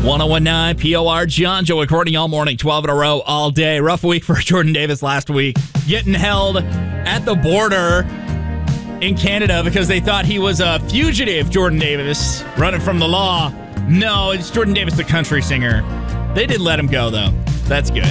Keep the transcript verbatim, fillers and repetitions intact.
one oh one point nine P O R, John Joe recording all morning, twelve in a row, all day. Rough week for Jordan Davis last week. Getting held at the border in Canada because they thought he was a fugitive, Jordan Davis, running from the law. No, it's Jordan Davis, the country singer. They did let him go, though. That's good.